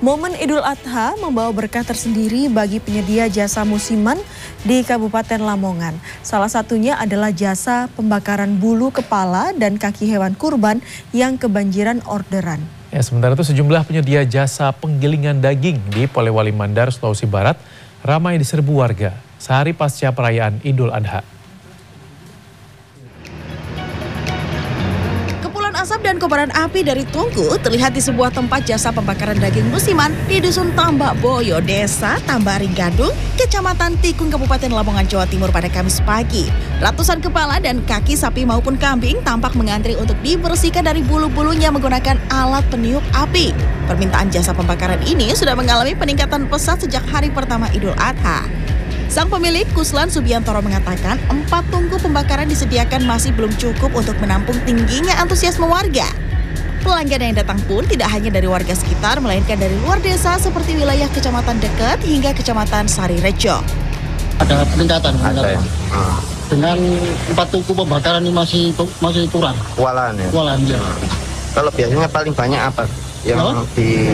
Momen Idul Adha membawa berkah tersendiri bagi penyedia jasa musiman di Kabupaten Lamongan. Salah satunya adalah jasa pembakaran bulu kepala dan kaki hewan kurban yang kebanjiran orderan. Ya, sementara itu sejumlah penyedia jasa penggilingan daging di Polewali Mandar, Sulawesi Barat ramai diserbu warga sehari pasca perayaan Idul Adha. Asap dan kobaran api dari tungku terlihat di sebuah tempat jasa pembakaran daging musiman di Dusun Tambak Boyo, Desa Tambari Gadung, Kecamatan Tikung, Kabupaten Lamongan, Jawa Timur pada Kamis pagi. Ratusan kepala dan kaki sapi maupun kambing tampak mengantri untuk dibersihkan dari bulu-bulunya menggunakan alat peniup api. Permintaan jasa pembakaran ini sudah mengalami peningkatan pesat sejak hari pertama Idul Adha. Sang pemilik, Kuslan Subiantoro, mengatakan 4 tungku pembakaran disediakan masih belum cukup untuk menampung tingginya antusiasme warga. Pelanggan yang datang pun tidak hanya dari warga sekitar, melainkan dari luar desa seperti wilayah kecamatan dekat hingga kecamatan Sarirejo. Ada peningkatan dengan 4 tungku pembakaran ini masih kurang. Kualan ya. Kualan, ya. Kalau biasanya paling banyak apa yang di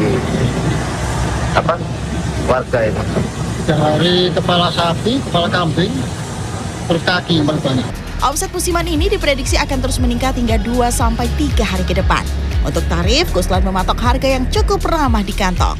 warga itu? Dari kepala sapi, kepala kambing, terus kaki paling banyak. Omset musiman ini diprediksi akan terus meningkat hingga 2-3 hari ke depan. Untuk tarif, Kuslan mematok harga yang cukup ramah di kantong.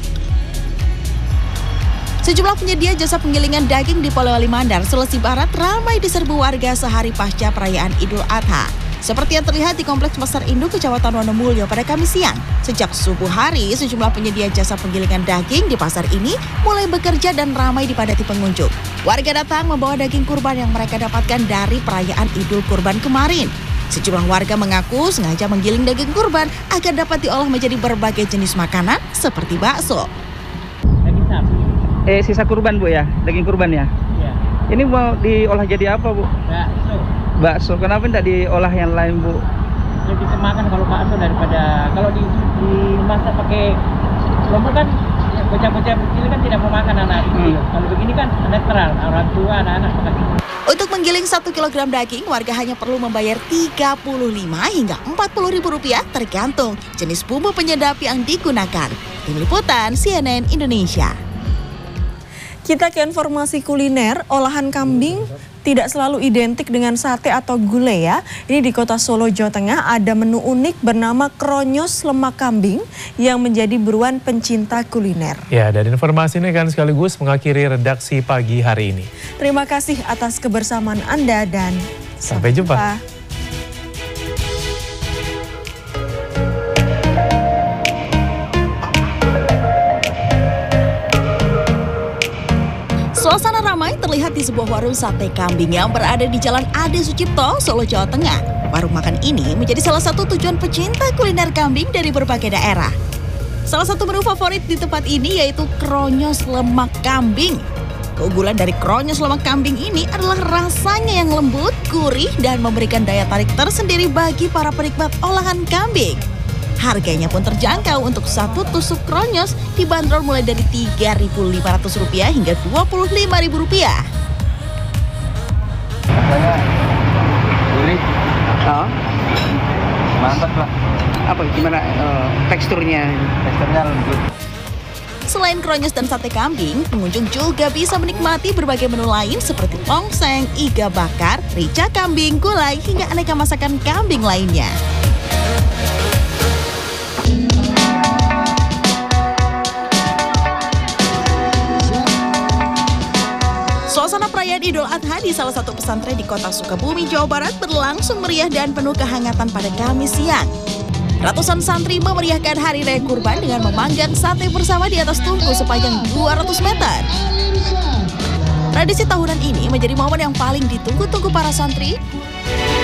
Sejumlah penyedia jasa penggilingan daging di Polewali Mandar, Sulawesi Barat ramai diserbu warga sehari pasca perayaan Idul Adha. Seperti yang terlihat di Kompleks Pasar Induk, Kecamatan Wonomulyo pada Kamis siang. Sejak subuh hari, sejumlah penyedia jasa penggilingan daging di pasar ini mulai bekerja dan ramai dipadati pengunjung. Warga datang membawa daging kurban yang mereka dapatkan dari perayaan Idul Kurban kemarin. Sejumlah warga mengaku sengaja menggiling daging kurban agar dapat diolah menjadi berbagai jenis makanan seperti bakso. Daging sapi. Sisa kurban, Bu, ya? Daging kurban ya? Iya. Ini mau diolah jadi apa, Bu? Bakso. Bakso. Kenapa tidak diolah yang lain, Bu? Lebih semakan kalau bakso daripada kalau dimasak pakai lombok kan bocah-bocah kecil kan tidak mau makan anak kecil. Kalau begini kan netral, orang tua, anak-anak makan. Untuk menggiling 1 kilogram daging, warga hanya perlu membayar Rp35 hingga Rp40.000 tergantung jenis bumbu penyedap yang digunakan. Tim Liputan CNN Indonesia. Kita ke informasi kuliner. Olahan kambing tidak selalu identik dengan sate atau gulai ya. Ini di kota Solo, Jawa Tengah ada menu unik bernama kronyos lemak kambing yang menjadi buruan pencinta kuliner. Ya, dan informasi ini akan sekaligus mengakhiri redaksi pagi hari ini. Terima kasih atas kebersamaan Anda dan sampai jumpa. Suasana ramai terlihat di sebuah warung sate kambing yang berada di Jalan Ade Sucipto, Solo, Jawa Tengah. Warung makan ini menjadi salah satu tujuan pecinta kuliner kambing dari berbagai daerah. Salah satu menu favorit di tempat ini yaitu kronyos lemak kambing. Keunggulan dari kronyos lemak kambing ini adalah rasanya yang lembut, gurih, dan memberikan daya tarik tersendiri bagi para penikmat olahan kambing. Harganya pun terjangkau. Untuk 1 tusuk kronyos dibanderol mulai dari Rp3.500 hingga Rp25.000. Gurih. Mantap lah. Apa gimana teksturnya? Teksturnya lembut. Selain kronyos dan sate kambing, pengunjung juga bisa menikmati berbagai menu lain seperti tongseng, iga bakar, rica kambing, gulai, hingga aneka masakan kambing lainnya. Suasana perayaan Idul Adha di salah satu pesantren di kota Sukabumi, Jawa Barat berlangsung meriah dan penuh kehangatan pada Kamis siang. Ratusan santri memeriahkan Hari Raya Kurban dengan memanggang sate bersama di atas tungku sepanjang 200 meter. Tradisi tahunan ini menjadi momen yang paling ditunggu-tunggu para santri